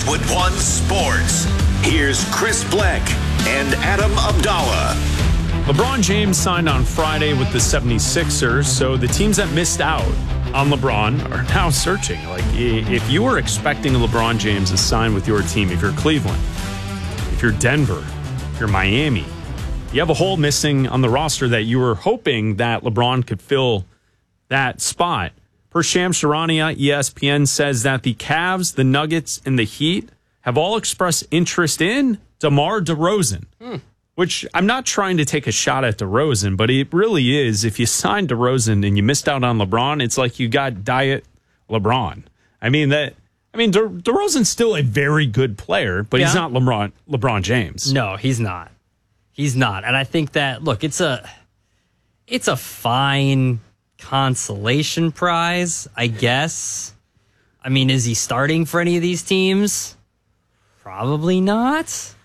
Westwood One Sports. Here's Chris Bleck and Adam Abdallah. LeBron James signed on Friday with the 76ers, so the teams that missed out on LeBron are now searching. Like, if you were expecting LeBron James to sign with your team, if you're Cleveland, if you're Denver, if you're Miami, you have a hole missing on the roster that you were hoping that LeBron could fill that spot. Per Shams Charania, ESPN says that the Cavs, the Nuggets, and the Heat have all expressed interest in DeMar DeRozan, which I'm not trying to take a shot at DeRozan, but it really is. If you signed DeRozan and you missed out on LeBron, it's like you got Diet LeBron. DeRozan's still a very good player, but he's not LeBron James. No, he's not. He's not. And I think that, look, it's a fine consolation prize, I guess. I mean, is he starting for any of these teams? Probably not.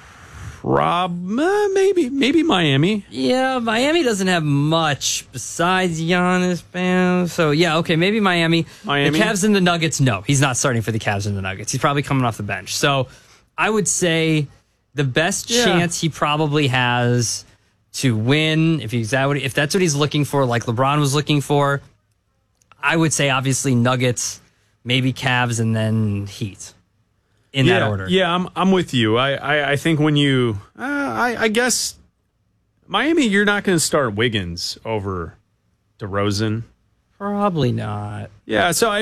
Maybe Miami. Yeah, Miami doesn't have much besides Giannis, Bam. So, yeah, okay, maybe Miami. The Cavs and the Nuggets, no. He's not starting for the Cavs and the Nuggets. He's probably coming off the bench. So, I would say the best chance he probably has to win, if that's what he's looking for, like LeBron was looking for, I would say obviously Nuggets, maybe Cavs, and then Heat. In that order. Yeah, I'm with you. I think when I guess Miami, you're not going to start Wiggins over DeRozan. Probably not. Yeah, so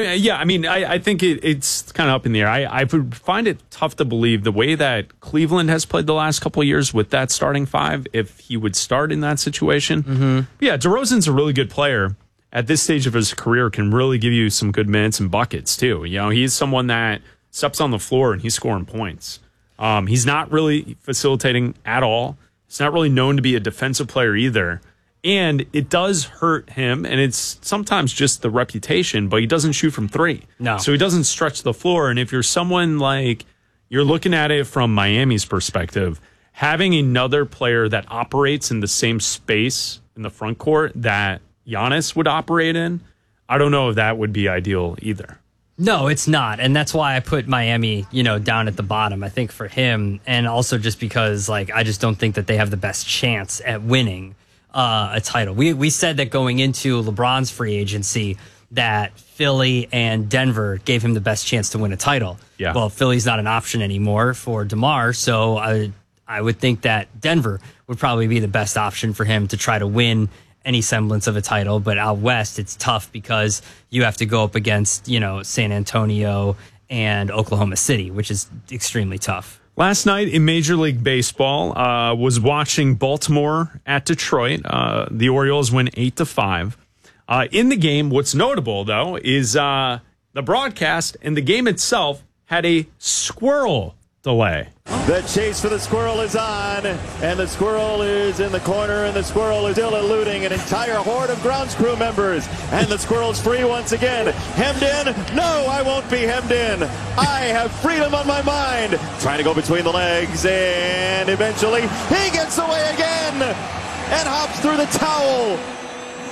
I think it's kind of up in the air. I would find it tough to believe the way that Cleveland has played the last couple of years with that starting five, if he would start in that situation. Mm-hmm. Yeah, DeRozan's a really good player. At this stage of his career, can really give you some good minutes and buckets, too. You know, he's someone that steps on the floor and he's scoring points. He's not really facilitating at all. He's not really known to be a defensive player either. And it does hurt him, and it's sometimes just the reputation, but he doesn't shoot from three. No. So he doesn't stretch the floor. And if you're someone like, you're looking at it from Miami's perspective, having another player that operates in the same space in the front court that Giannis would operate in, I don't know if that would be ideal either. No, it's not. And that's why I put Miami, down at the bottom, I think, for him. And also just because, I just don't think that they have the best chance at winning a title. We said that going into LeBron's free agency that Philly and Denver gave him the best chance to win a title. Yeah. Well, Philly's not an option anymore for DeMar, so I would think that Denver would probably be the best option for him to try to win any semblance of a title. But out west, it's tough because you have to go up against, San Antonio and Oklahoma City, which is extremely tough. Last night in Major League Baseball, was watching Baltimore at Detroit. The Orioles win 8-5. In the game, what's notable, though, is the broadcast and the game itself had a squirrel delay. The chase for the squirrel is on, and the squirrel is in the corner, and the squirrel is still eluding an entire horde of grounds crew members. And the squirrel's free once again. Hemmed in? No, I won't be hemmed in. I have freedom on my mind. Trying to go between the legs, and eventually he gets away again and hops through the towel.